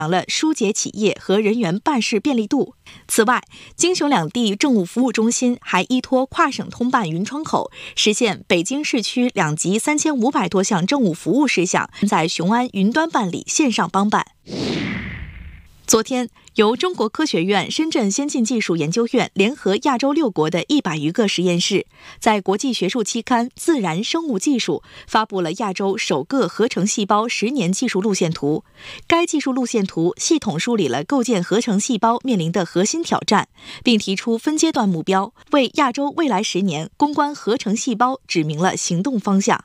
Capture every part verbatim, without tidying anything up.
了疏解企业和人员办事便利度。此外，京雄两地政务服务中心还依托跨省通办云窗口，实现北京市区两级三千五百多项政务服务事项在雄安云端办理，线上帮办。昨天，由中国科学院深圳先进技术研究院联合亚洲六国的一百余个实验室，在国际学术期刊《自然生物技术》发布了亚洲首个合成细胞十年技术路线图。该技术路线图系统梳理了构建合成细胞面临的核心挑战，并提出分阶段目标，为亚洲未来十年攻关合成细胞指明了行动方向。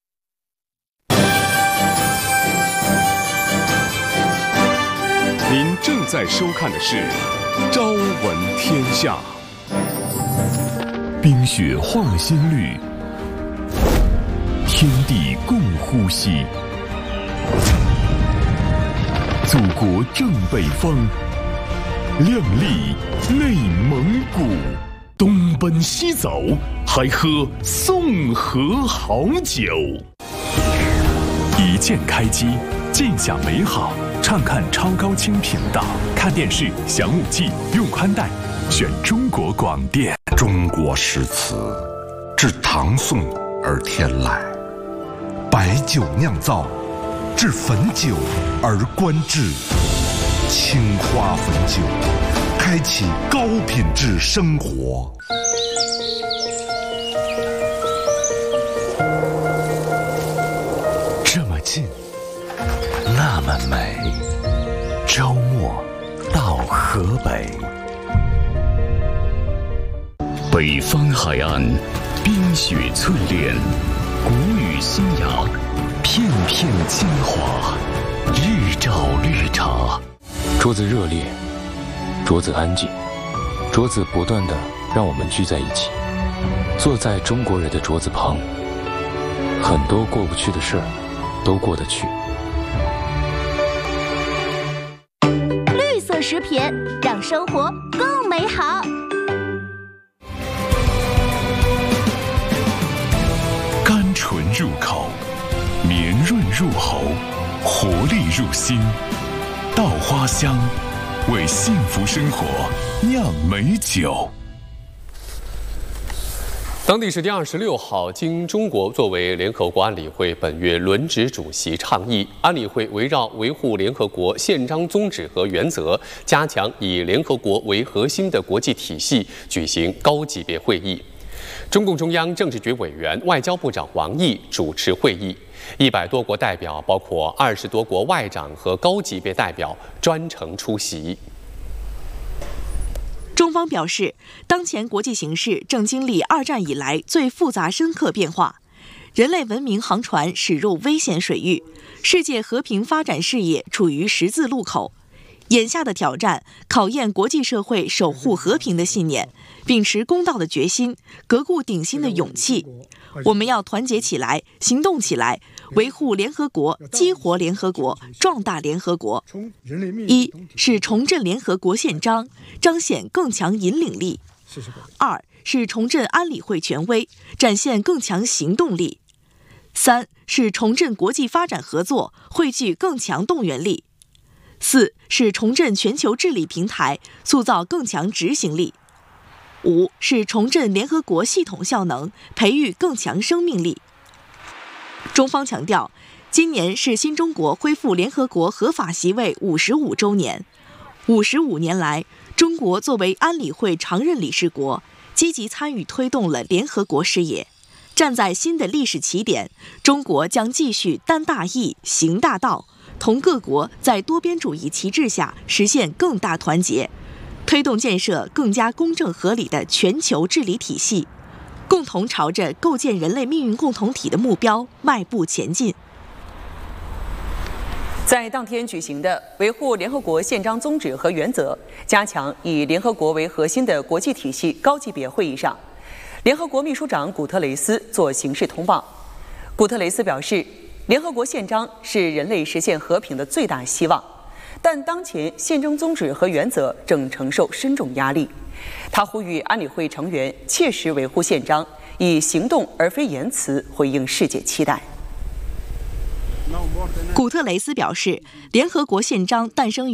您正在收看的是《朝闻天下》。冰雪化新绿，天地共呼吸。祖国正北方，亮丽内蒙古。东奔西走，还喝宋河好酒。一键开机，尽享美好。畅看超高清频道，看电视享五 G， 用宽带，选中国广电。 中国诗词，至唐宋而天来；白酒酿造，至汾酒而观致。青花汾酒，开启高品质生活。 这么近，那么美。周末到河北，北方海岸，冰雪淬炼，谷雨新芽，片片精华，日照绿茶。 桌子热烈，桌子安静，桌子不断地让我们聚在一起，坐在中国人的桌子旁，很多过不去的事儿都过得去。 食品让生活更美好。 甘醇入口，绵润入喉，活力入心。稻花香，为幸福生活酿美酒。 当地时间二十六号，经中国作为联合国安理会本月轮值主席倡议，安理会围绕维护联合国宪章宗旨和原则，加强以联合国为核心的国际体系，举行高级别会议。中共中央政治局委员、外交部长王毅主持会议，一百多国代表，包括二十多国外长和高级别代表专程出席。 中方表示，当前国际形势正经历二战以来最复杂深刻变化，人类文明航船驶入危险水域，世界和平发展事业处于十字路口。眼下的挑战考验国际社会守护和平的信念，秉持公道的决心，革故鼎新的勇气。我们要团结起来，行动起来，维护联合国，激活联合国，壮大联合国。一是重振联合国宪章，彰显更强引领力；二是重振安理会权威，展现更强行动力；三是重振国际发展合作，汇聚更强动员力；四是重振全球治理平台，塑造更强执行力；五是重振联合国系统效能，培育更强生命力。中方强调，今年是新中国恢复联合国合法席位五十五周年。五十五年来，中国作为安理会常任理事国，积极参与推动了联合国事业。站在新的历史起点，中国将继续担大义、行大道，同各国在多边主义旗帜下实现更大团结，推动建设更加公正合理的全球治理体系，共同朝着构建人类命运共同体的目标迈步前进。 在当天举行的维护联合国宪章宗旨和原则，加强以联合国为核心的国际体系高级别会议上，联合国秘书长古特雷斯作形式通报。古特雷斯表示，联合国宪章是人类实现和平的最大希望，但当前宪章宗旨和原则正承受深重压力。他呼吁安理会成员切实维护宪章，以行动而非言辞回应世界期待。 古特雷斯表示，联合国宪章诞生于